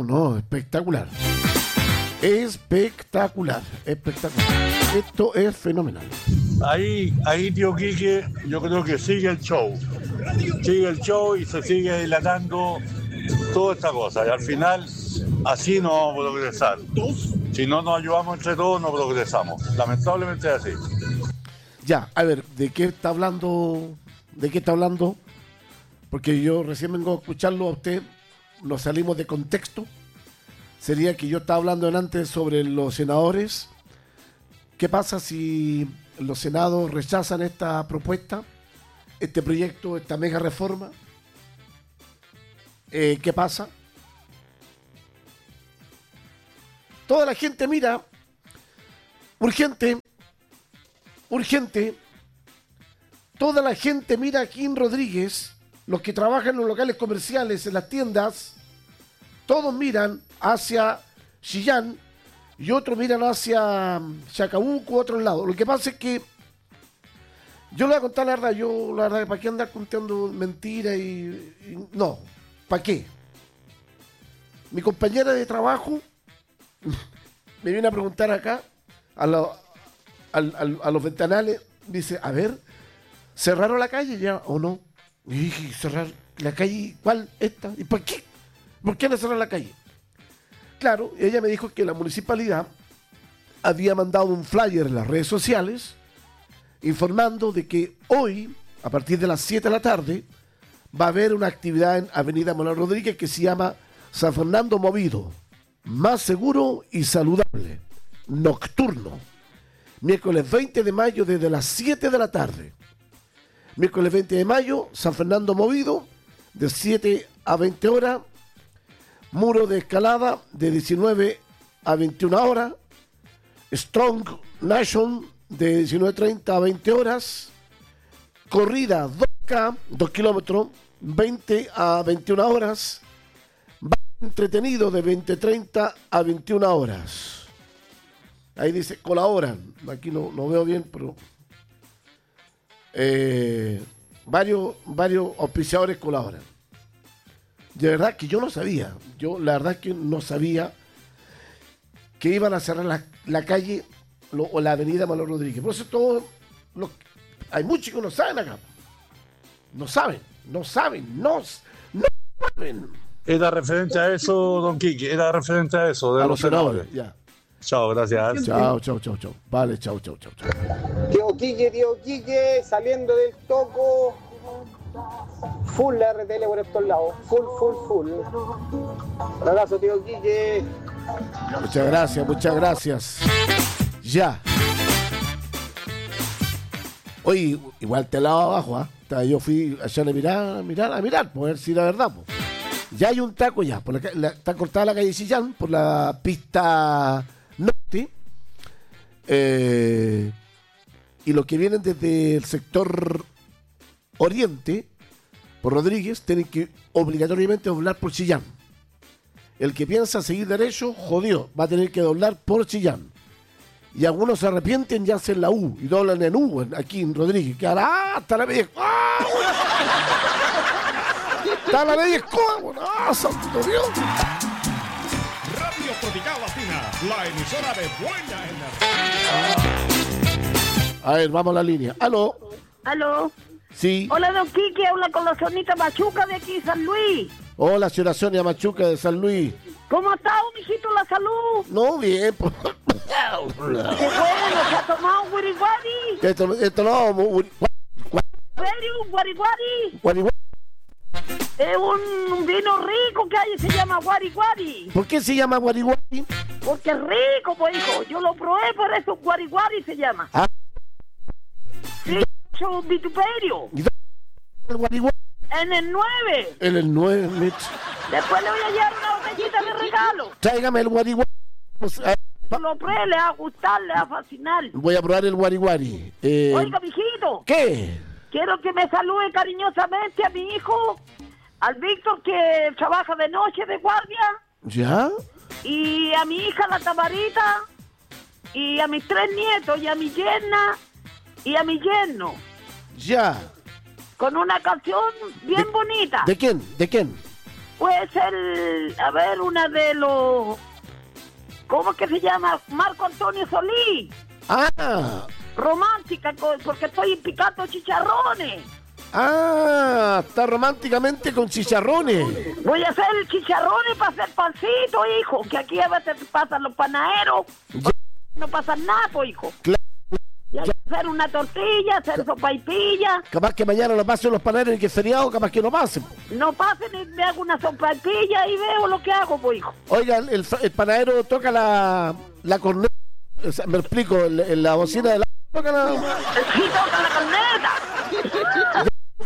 No, espectacular. Espectacular. Esto es fenomenal. Ahí, tío Quique, yo creo que sigue el show. Sigue el show y se sigue dilatando toda esta cosa. Y al final, así no vamos a progresar. Si no nos ayudamos entre todos, no progresamos. Lamentablemente es así. Ya, a ver, ¿de qué está hablando? Porque yo recién vengo a escucharlo a usted. Nos salimos de contexto. Sería que yo estaba hablando antes sobre los senadores. ¿Qué pasa si los senados rechazan esta propuesta, este proyecto, esta mega reforma? ¿Qué pasa? Toda la gente mira, urgente, toda la gente mira a Kim Rodríguez, los que trabajan en los locales comerciales, en las tiendas, todos miran hacia Chillán y otros miran hacia Chacabuco, otro lado. Lo que pasa es que yo le voy a contar la verdad, ¿para qué andar contando mentiras no? ¿Para qué? Mi compañera de trabajo me viene a preguntar acá a los ventanales, dice, a ver, ¿cerraron la calle ya o no? Y dije, ¿cerrar la calle? ¿Cuál? ¿Esta? ¿Y por qué? ¿Por qué no cerrar la calle? Claro, ella me dijo que la municipalidad había mandado un flyer en las redes sociales informando de que hoy, a partir de las 7 de la tarde, va a haber una actividad en Avenida Manuel Rodríguez que se llama San Fernando Movido, más seguro y saludable, nocturno. Miércoles 20 de mayo desde las 7 de la tarde. Miércoles 20 de mayo, San Fernando Movido, de 7 a 20 horas. Muro de escalada de 19 a 21 horas. Strong Nation de 19:30 a 20 horas. Corrida 2K, 2 kilómetros, 20 a 21 horas. Entretenido de 20:30 a 21 horas. Ahí dice, colaboran. Aquí no veo bien, pero varios auspiciadores colaboran. De verdad que yo no sabía. La verdad que no sabía que iban a cerrar la calle o la avenida Manuel Rodríguez. Por eso hay muchos que no saben acá. No saben. Era referente a eso, don Quique. Era referente a eso, de los senadores. Ya. Chao, gracias. Chao. Vale, chao. Tío Quique, saliendo del toco. Full la RTL por estos lados. Full. Un abrazo, tío Quique. Muchas gracias. Ya. Oye, igual te lado abajo, ¿ah? Yo fui allá a mirar, por ver si la verdad, pues. Ya hay un taco ya. Está cortada la calle Chillán por la pista norte. Y los que vienen desde el sector oriente, por Rodríguez, tienen que obligatoriamente doblar por Chillán. El que piensa seguir derecho, jodió, va a tener que doblar por Chillán. Y algunos se arrepienten y hacen la U y doblan en U aquí en Rodríguez. Que ahora, hasta la media. Está la media escoba, santo Dios. Radio Tropical Latina, la emisora de buena energía. A ver, vamos a la línea. ¿Aló? Sí. Hola, don Quique, habla con la Sonita Machuca de aquí, San Luis. Hola, señora Sonia Machuca de San Luis. ¿Cómo está, mijito, la salud? No, bien. Pues. Qué bueno, ¿se ha tomado un guariguari? Esto no, ¿Serio, un guariguari? Es un vino rico que hay, se llama guariguari. ¿Por qué se llama guariguari? Porque es rico, pues, hijo. Yo lo probé, por eso guariguari se llama. Ah. Sí, un vituperio. ¿Y el guariguari? En el 9. En el 9, Mitch. Después le voy a llevar una botellita de regalo. Tráigame el guariguari. Lo pruebe, le va a gustar, le va a fascinar. Voy a probar el guariguari. Oiga, mijito. ¿Qué? Quiero que me salude cariñosamente a mi hijo, al Víctor, que trabaja de noche de guardia. ¿Ya? Y a mi hija, la Tamarita, y a mis 3 nietos, y a mi yerna, y a mi yerno. Ya. Con una canción bien bonita. ¿De quién? Puede ser, a ver, una de los... ¿Cómo que se llama? Marco Antonio Solís. Ah, Romántica, porque estoy picando chicharrones. está románticamente con chicharrones. Voy a hacer chicharrones para hacer pancito, hijo. Que aquí a veces pasan los panaderos. No pasan nada, pues, hijo. Claro. Y hay que hacer una tortilla, hacer sopaipilla. Capaz que mañana lo pasen los panaderos y que es feriado, capaz que no pasen. No pasen y me hago una sopaipilla y veo lo que hago, pues, hijo. Oiga, el panadero toca la corneta, o sea, me explico, la bocina de la... Toca la... Sí, toca la corneta.